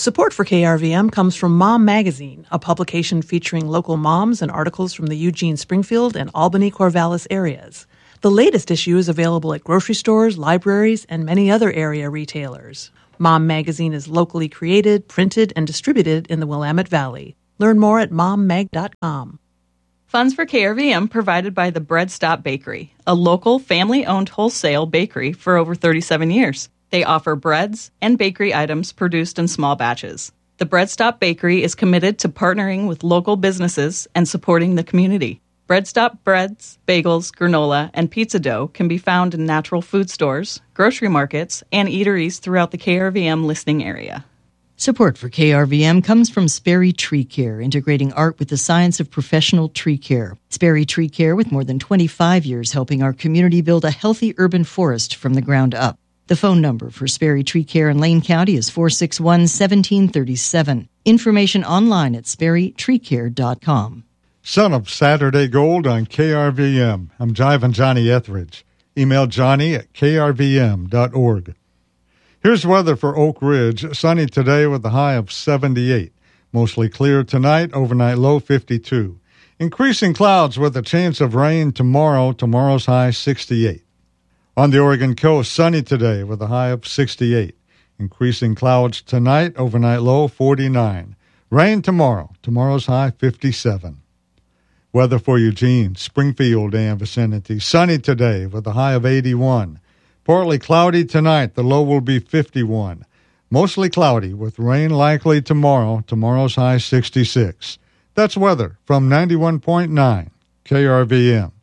Support for KRVM comes from Mom Magazine, a publication featuring local moms and articles from the Eugene, Springfield, and Albany-Corvallis areas. The latest issue is available at grocery stores, libraries, and many other area retailers. Mom Magazine is locally created, printed, and distributed in the Willamette Valley. Learn more at mommag.com. Funds for KRVM provided by the Bread Stop Bakery, a local family-owned wholesale bakery for over 37 years. They offer breads and bakery items produced in small batches. The Bread Stop Bakery is committed to partnering with local businesses and supporting the community. Bread Stop breads, bagels, granola, and pizza dough can be found in natural food stores, grocery markets, and eateries throughout the KRVM listening area. Support for KRVM comes from Sperry Tree Care, integrating art with the science of professional tree care. Sperry Tree Care, with more than 25 years helping our community build a healthy urban forest from the ground up. The phone number for Sperry Tree Care in Lane County is 461-1737. Information online at sperrytreecare.com. Son of Saturday Gold on KRVM. I'm Jiving Johnny Etheridge. Email Johnny at krvm.org. Here's weather for Oak Ridge. Sunny today with a high of 78. Mostly clear tonight, overnight low 52. Increasing clouds with a chance of rain tomorrow. Tomorrow's high 68. On the Oregon coast, sunny today with a high of 68. Increasing clouds tonight, overnight low 49. Rain tomorrow. Tomorrow's high 57. Weather for Eugene, Springfield, and vicinity. Sunny today with a high of 81. Partly cloudy tonight. The low will be 51. Mostly cloudy with rain likely tomorrow. Tomorrow's high 66. That's weather from 91.9 KRVM.